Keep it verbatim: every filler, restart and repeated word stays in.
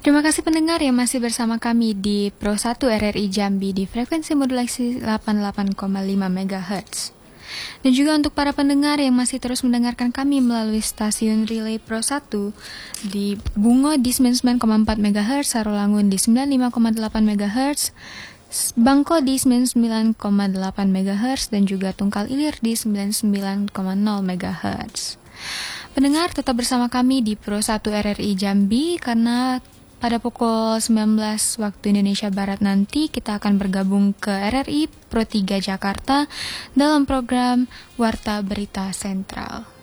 Terima kasih pendengar yang masih bersama kami di Pro satu R R I Jambi di frekuensi modulasi delapan puluh delapan koma lima megahertz. Dan juga untuk para pendengar yang masih terus mendengarkan kami melalui stasiun Relay Pro satu di Bungo di sembilan puluh sembilan koma empat megahertz, Sarolangun di sembilan puluh lima koma delapan megahertz, Bangko di sembilan puluh sembilan koma delapan megahertz, dan juga Tungkal Ilir di sembilan puluh sembilan koma nol megahertz. Pendengar tetap bersama kami di Pro satu R R I Jambi karena pada pukul sembilan belas waktu Indonesia Barat nanti kita akan bergabung ke R R I Pro tiga Jakarta dalam program Warta Berita Sentral.